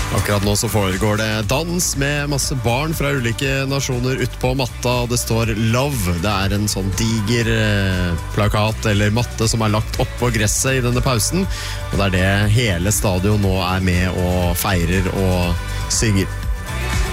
Akkurat nå så foregår det dans med masse barn fra ulike nasjoner ut på matta, og det står Love. Det er en sånn diger plakat eller matte som er lagt opp på gresset i denne pausen, og det er det hele stadion nå er med og feirer og synger.